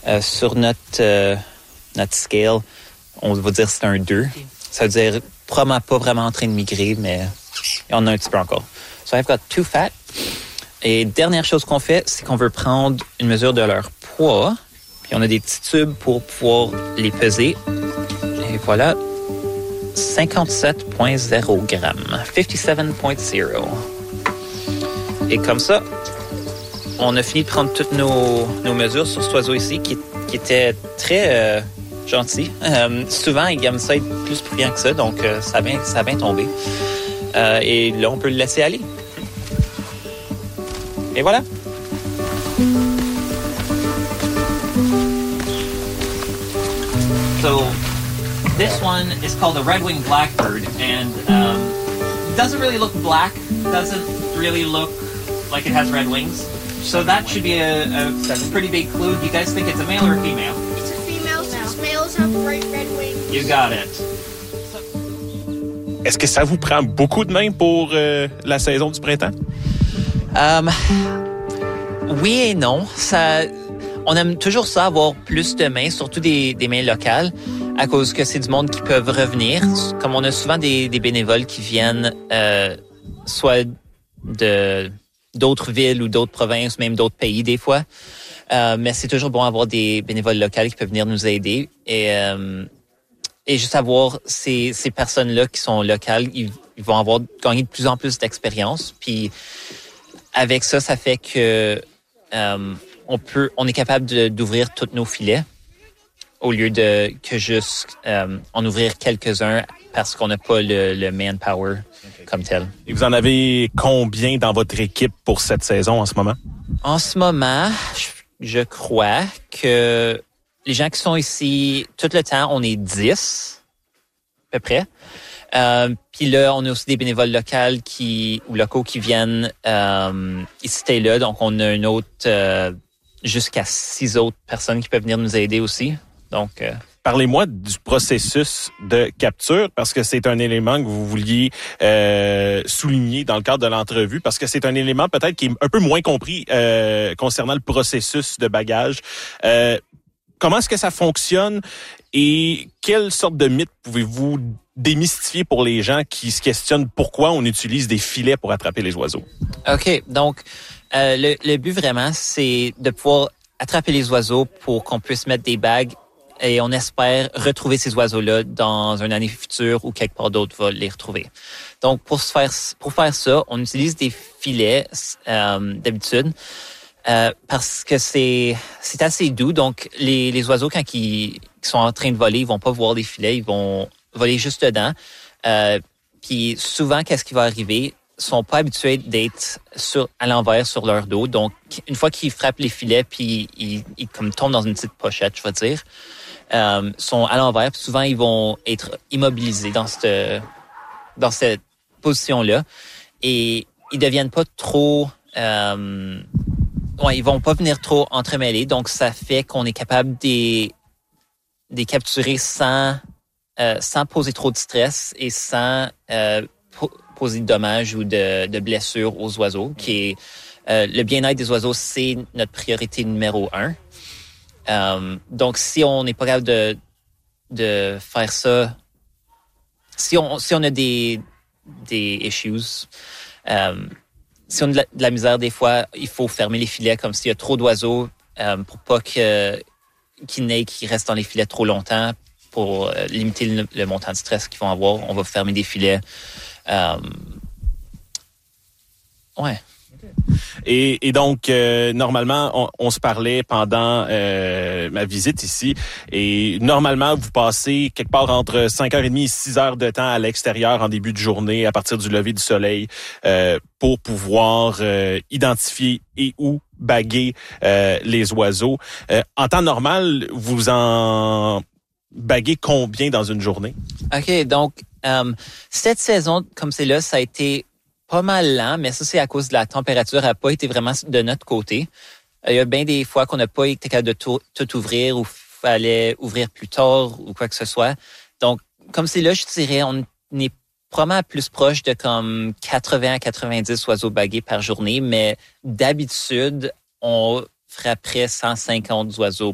Sur notre scale, on va dire que c'est un 2. Ça veut dire probablement pas vraiment en train de migrer, mais il y en a un petit peu encore. So I've got 2 fat. Et dernière chose qu'on fait, c'est qu'on veut prendre une mesure de leur poids. Puis on a des petits tubes pour pouvoir les peser. Et voilà, 57,0 grammes. 57,0. Et comme ça, on a fini de prendre toutes nos mesures sur cet oiseau ici, qui était très gentil. Souvent, il aime ça être plus prudent que ça, donc ça a bien tombé. Et là, on peut le laisser aller. Et voilà. So, this one is called a red-winged blackbird, and doesn't really look black, doesn't really look like it has red wings. So that should be a pretty big clue. Do you guys think it's a male or a female? It's a female, since males have bright red wings. You got it. Est-ce que ça vous prend beaucoup de mains pour la saison du printemps? Oui et non. On aime toujours ça, avoir plus de mains, surtout des mains locales, à cause que c'est du monde qui peuvent revenir. Comme on a souvent des bénévoles qui viennent soit d'autres villes ou d'autres provinces, même d'autres pays des fois. Mais c'est toujours bon d'avoir des bénévoles locaux qui peuvent venir nous aider. Et juste avoir ces personnes-là qui sont locales, ils vont avoir gagné de plus en plus d'expérience. Puis avec ça, ça fait que on est capable d'ouvrir tous nos filets au lieu de que juste en ouvrir quelques-uns parce qu'on n'a pas le manpower comme tel. Et vous en avez combien dans votre équipe pour cette saison en ce moment? En ce moment, je crois que les gens qui sont ici tout le temps, on est 10 à peu près. Puis là, on a aussi des bénévoles locaux qui viennent ici et là. Donc, on a une autre jusqu'à 6 autres personnes qui peuvent venir nous aider aussi. Donc, parlez-moi du processus de capture, parce que c'est un élément que vous vouliez souligner dans le cadre de l'entrevue, parce que c'est un élément peut-être qui est un peu moins compris concernant le processus de bagage. Comment est-ce que ça fonctionne et quelle sorte de mythe pouvez-vous démystifier pour les gens qui se questionnent pourquoi on utilise des filets pour attraper les oiseaux? OK. Donc, le but vraiment, c'est de pouvoir attraper les oiseaux pour qu'on puisse mettre des bagues et on espère retrouver ces oiseaux-là dans une année future ou quelque part d'autre va les retrouver. Donc, pour faire ça, on utilise des filets d'habitude parce que c'est assez doux. Donc, les oiseaux, quand ils sont en train de voler, ils vont pas voir les filets, ils vont voler juste dedans. Puis souvent, qu'est-ce qui va arriver? Ils sont pas habitués d'être à l'envers sur leur dos. Donc, une fois qu'ils frappent les filets, puis ils comme tombent dans une petite pochette, je vais dire, sont à l'envers. Puis souvent, ils vont être immobilisés dans cette position-là. Et ils deviennent pas trop... ils vont pas venir trop entremêlés. Donc, ça fait qu'on est capable de les capturer sans poser trop de stress et sans poser de dommages ou de blessures aux oiseaux, qui est le bien-être des oiseaux, c'est notre priorité numéro 1. Donc, si on n'est pas capable de faire ça, si on a des issues, si on a de la misère des fois, il faut fermer les filets comme s'il y a trop d'oiseaux pour pas qu'ils restent dans les filets trop longtemps. Pour limiter le montant de stress qu'ils vont avoir, on va fermer des filets. Ouais. Et donc, normalement, on se parlait pendant ma visite ici. Et normalement, vous passez quelque part entre 5h30 et 6h de temps à l'extérieur en début de journée, à partir du lever du soleil, pour pouvoir identifier et ou baguer les oiseaux. En temps normal, vous en baguez combien dans une journée? OK, donc cette saison, comme c'est là, ça a été pas mal lent, mais ça, c'est à cause de la température. Elle n'a pas été vraiment de notre côté. Il y a bien des fois qu'on n'a pas été capable de tout ouvrir ou fallait ouvrir plus tard ou quoi que ce soit. Donc, comme c'est là, je dirais, on est probablement plus proche de comme 80 à 90 oiseaux bagués par journée, mais d'habitude, on frapperait 150 oiseaux